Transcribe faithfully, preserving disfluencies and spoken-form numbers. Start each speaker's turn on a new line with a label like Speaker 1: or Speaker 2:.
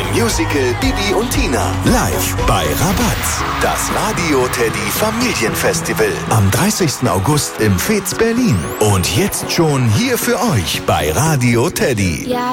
Speaker 1: Musical Bibi und Tina. Live bei Rabatz. Das Radio Teddy Familienfestival. Am dreißigsten August im Fez Berlin. Und jetzt schon hier für euch bei Radio Teddy.
Speaker 2: Ja.